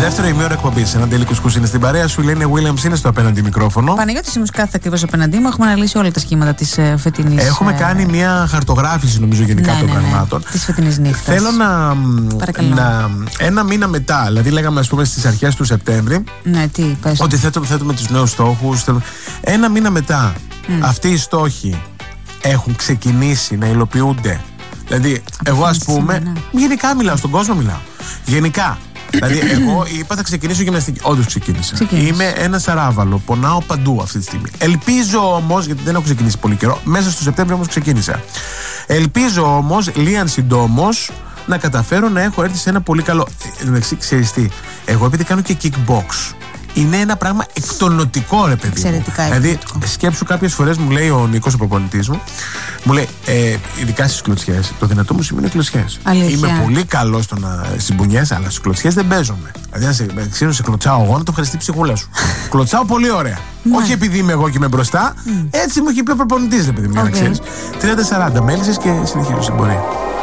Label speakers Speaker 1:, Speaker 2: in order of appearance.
Speaker 1: δεύτερο ημίωρο εκπομπής. Ένα Ντέλη Κουσκούς είναι στην παρέα σου. Η Ελένη Williams είναι στο απέναντι μικρόφωνο.
Speaker 2: Παναγιώτης Σίμους κάθεται ακριβώς απέναντί μου. Έχουμε αναλύσει όλα τα σχήματα της φετινής.
Speaker 1: Έχουμε κάνει μια χαρτογράφηση, νομίζω, γενικά των πραγμάτων.
Speaker 2: Της φετινής νύχτας.
Speaker 1: Θέλω να. Ένα μήνα μετά, δηλαδή λέγαμε, ας πούμε, στις αρχές του Σεπτέμβρη.
Speaker 2: Ναι, τι πες.
Speaker 1: Ότι θέτουμε τους νέους στόχους. Ένα μήνα μετά, αυτοί οι στόχοι έχουν ξεκινήσει να υλοποιούνται. Δηλαδή, εγώ, ας πούμε, γενικά μιλάω, στον κόσμο μιλάω. Γενικά. Δηλαδή, εγώ είπα θα ξεκινήσω γυμναστική. Όντως ξεκίνησα. Είμαι ένα σαράβαλο. Πονάω παντού αυτή τη στιγμή. Ελπίζω όμως, γιατί δεν έχω ξεκινήσει πολύ καιρό, μέσα στο Σεπτέμβριο όμως ξεκίνησα. Ελπίζω όμως, λίαν συντόμως, να καταφέρω να έχω έρθει σε ένα πολύ καλό. Εντάξει, ξέρεις τι, εγώ επειδή κάνω και kickbox, είναι ένα πράγμα εκτονωτικό, ρε παιδί.
Speaker 2: Εξαιρετικά.
Speaker 1: Δηλαδή, σκέψου κάποιες φορές μου λέει ο Νίκος, ο προπονητής μου, μου λέει, ειδικά στις κλωτσιές, το δυνατό μου σημείο είναι κλωτσιές. Είμαι πολύ καλός στο να συμπουνιές, αλλά στις κλωτσιές δεν παίζομαι. Δηλαδή, αν σε κλωτσάω εγώ, να το ευχαριστεί η ψυχούλα σου. Κλωτσάω πολύ ωραία. Όχι επειδή είμαι εγώ και είμαι μπροστά, έτσι μου έχει πει ο προπονητής, ρε παιδί μου, για να ξέρεις. 30-40 μέλισσες και συνεχίζω στην πορεία.